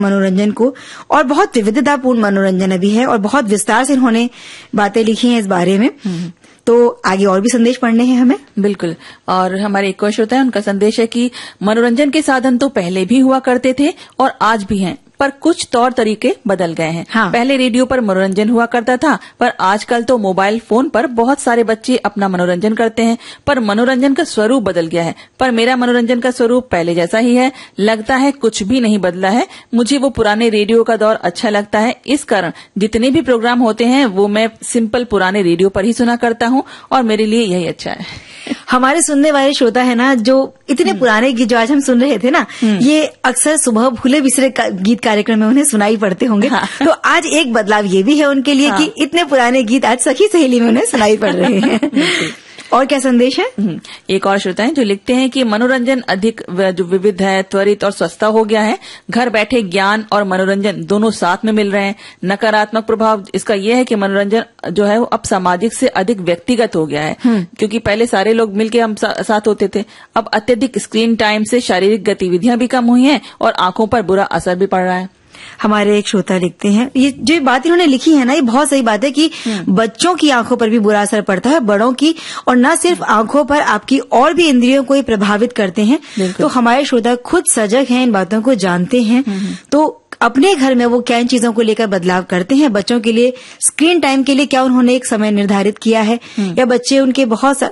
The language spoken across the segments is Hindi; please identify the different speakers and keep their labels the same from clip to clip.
Speaker 1: मनोरंजन को, और बहुत विविधतापूर्ण मनोरंजन अभी है और बहुत विस्तार से इन्होंने बातें लिखी हैं इस बारे में। तो आगे और भी संदेश पढ़ने हैं हमें।
Speaker 2: बिल्कुल। और हमारे एक और श्रोता है, उनका संदेश है कि मनोरंजन के साधन तो पहले भी हुआ करते थे और आज भी हैं, पर कुछ तौर तरीके बदल गए हैं।
Speaker 1: हाँ।
Speaker 2: पहले रेडियो पर मनोरंजन हुआ करता था, पर आजकल तो मोबाइल फोन पर बहुत सारे बच्चे अपना मनोरंजन करते हैं, पर मनोरंजन का स्वरूप बदल गया है। पर मेरा मनोरंजन का स्वरूप पहले जैसा ही है, लगता है कुछ भी नहीं बदला है। मुझे वो पुराने रेडियो का दौर अच्छा लगता है, इस कारण जितने भी प्रोग्राम होते हैं वो मैं सिंपल पुराने रेडियो पर ही सुना करता हूँ और मेरे लिए यही अच्छा है।
Speaker 1: हमारे सुनने वाले श्रोता है ना, जो इतने पुराने गीत जो आज हम सुन रहे थे ना, ये अक्सर सुबह भूले बिसरे गीत कार्यक्रम में उन्हें सुनाई पड़ते होंगे। हाँ। तो आज एक बदलाव ये भी है उनके लिए। हाँ। कि इतने पुराने गीत आज सखी सहेली में उन्हें सुनाई पड़ रहे हैं। और क्या संदेश है?
Speaker 2: एक और श्रोता है जो लिखते हैं कि मनोरंजन अधिक जो विविध है, त्वरित और सस्ता हो गया है। घर बैठे ज्ञान और मनोरंजन दोनों साथ में मिल रहे हैं। नकारात्मक प्रभाव इसका यह है कि मनोरंजन जो है वो अब सामाजिक से अधिक व्यक्तिगत हो गया है, क्योंकि पहले सारे लोग मिलके हम साथ होते थे। अब अत्यधिक स्क्रीन टाइम से शारीरिक गतिविधियां भी कम हुई हैं और आंखों पर बुरा असर भी पड़ रहा है।
Speaker 1: हमारे एक श्रोता लिखते हैं, ये जो बात इन्होंने लिखी है ना, ये बहुत सही बात है कि बच्चों की आंखों पर भी बुरा असर पड़ता है, बड़ों की, और न सिर्फ आंखों पर, आपकी और भी इंद्रियों को ही प्रभावित करते हैं। तो हमारे श्रोता खुद सजग हैं, इन बातों को जानते हैं, तो अपने घर में वो क्या इन चीजों को लेकर बदलाव करते हैं। बच्चों के लिए स्क्रीन टाइम के लिए क्या उन्होंने एक समय निर्धारित किया है, या बच्चे उनके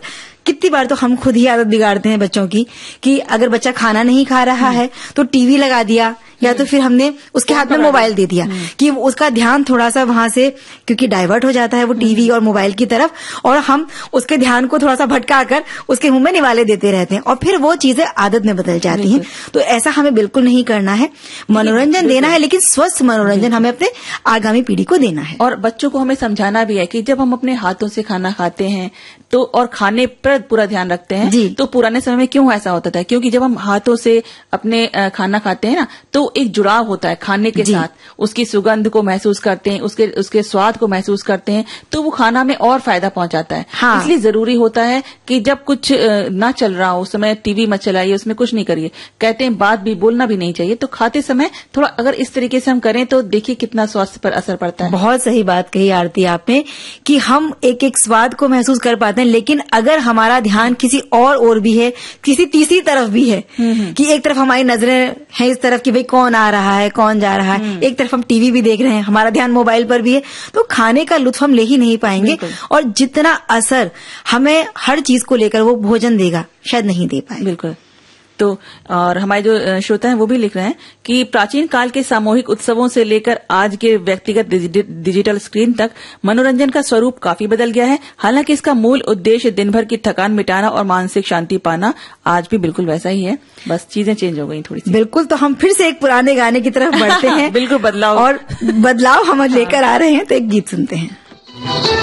Speaker 1: कितनी बार तो हम खुद ही आदत बिगाड़ते हैं बच्चों की, कि अगर बच्चा खाना नहीं खा रहा है तो टीवी लगा दिया, या तो फिर हमने उसके हाथ में मोबाइल दे दिया कि उसका ध्यान थोड़ा सा वहां से, क्योंकि डाइवर्ट हो जाता है वो टीवी और मोबाइल की तरफ, और हम उसके ध्यान को थोड़ा सा भटका कर उसके मुंह में निवाले देते रहते हैं और फिर वो चीजें आदत में बदल जाती हैं। तो ऐसा हमें बिल्कुल नहीं करना है। मनोरंजन देना है, लेकिन स्वस्थ मनोरंजन हमें अपने आगामी पीढ़ी को देना है।
Speaker 2: और बच्चों को हमें समझाना भी है कि जब हम अपने हाथों से खाना खाते हैं तो, और खाने पर पूरा ध्यान रखते हैं, तो पुराने समय में क्यों ऐसा होता था? क्योंकि जब हम हाथों से अपने खाना खाते हैं ना, तो एक जुड़ाव होता है खाने के साथ, उसकी सुगंध को महसूस करते हैं, उसके स्वाद को महसूस करते हैं, तो वो खाना में और फायदा पहुंचाता है। हाँ। इसलिए जरूरी होता है कि जब कुछ ना चल रहा हो उस समय टीवी मत चलाइए, उसमें कुछ नहीं करिए। कहते हैं बात भी बोलना भी नहीं चाहिए, तो खाते समय थोड़ा अगर इस तरीके से हम करें तो देखिए कितना स्वास्थ्य पर असर पड़ता है।
Speaker 1: बहुत सही बात कही आरती आपने, कि हम एक एक स्वाद को महसूस कर पाते हैं, लेकिन अगर हमारा ध्यान किसी और भी है, किसी तीसरी तरफ भी है, कि एक तरफ हमारी नजरें हैं इस तरफ कि भाई कौन आ रहा है, कौन जा रहा है, एक तरफ हम टीवी भी देख रहे हैं, हमारा ध्यान मोबाइल पर भी है, तो खाने का लुत्फ हम ले ही नहीं पाएंगे, और जितना असर हमें हर चीज को लेकर वो भोजन देगा शायद नहीं दे पाए।
Speaker 2: बिल्कुल। तो और हमारे जो श्रोता हैं वो भी लिख रहे हैं कि प्राचीन काल के सामूहिक उत्सवों से लेकर आज के व्यक्तिगत डिजिटल स्क्रीन तक मनोरंजन का स्वरूप काफी बदल गया है। हालांकि इसका मूल उद्देश्य दिन भर की थकान मिटाना और मानसिक शांति पाना आज भी बिल्कुल वैसा ही है, बस चीजें चेंज हो गई थोड़ी सी।
Speaker 1: बिल्कुल। तो हम फिर से एक पुराने गाने की तरफ बढ़ते हैं।
Speaker 2: बिल्कुल, बदलाव
Speaker 1: हम लेकर आ रहे हैं, तो एक गीत सुनते हैं।